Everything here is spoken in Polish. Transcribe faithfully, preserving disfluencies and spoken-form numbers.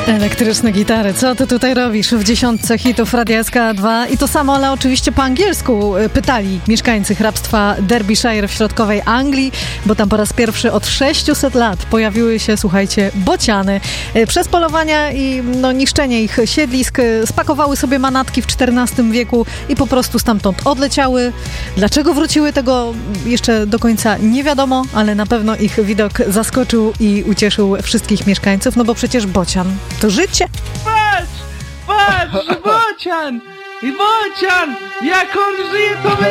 Elektryczne gitary, co ty tutaj robisz w dziesiątce hitów Radia S K dwa? I to samo, ale oczywiście po angielsku pytali mieszkańcy hrabstwa Derbyshire w środkowej Anglii, bo tam po raz pierwszy od sześciuset lat pojawiły się, słuchajcie, bociany. Przez polowania i no, niszczenie ich siedlisk spakowały sobie manatki w czternastym wieku i po prostu stamtąd odleciały. Dlaczego wróciły, tego jeszcze do końca nie wiadomo, ale na pewno ich widok zaskoczył i ucieszył wszystkich mieszkańców, no bo przecież bocian to życie. Patrz! Patrz! Bocian! I bocian! Jak on żyje, to my